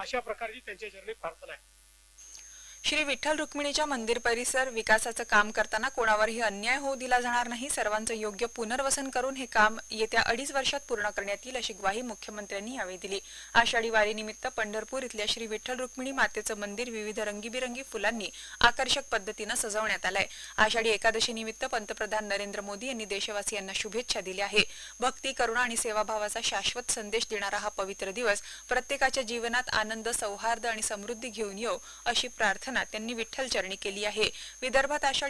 अशा प्रकारची त्यांच्या चरणी प्रार्थना आहे। श्री विठ्ठल रुक्मिणीच्या मंदिर परिसर विकासाचं काम करताना कोणावरही अन्याय होऊ दिला जाणार नाही। सर्वांचं योग्य पुनर्वसन करून हे काम येत्या 2.5 वर्षात पूर्ण करण्यात येईल अशी ग्वाही मुख्यमंत्र्यांनी यावेळी दिली। आषाढी वारीनिमित्त पंढरपूर इथल्या श्री विठ्ठल रुक्मिणी मातेचं मंदिर विविध रंगीबिरंगी फुलांनी आकर्षक पद्धतीने सजवण्यात आलंय। आषाढी एकादशी निमित्त पंतप्रधान नरेंद्र मोदी यांनी देशवासियांना शुभेच्छा दिल्या आहे। भक्ती, करुणा आणि सेवाभावाचा शाश्वत संदेश देणारा हा पवित्र दिवस प्रत्येकाच्या जीवनात आनंद, सौहार्द आणि समृद्धी घेऊन येवो अशी प्रार्थना त्यांनी विठ्ठल चरणी केली आहे। विदर्भात आषाढी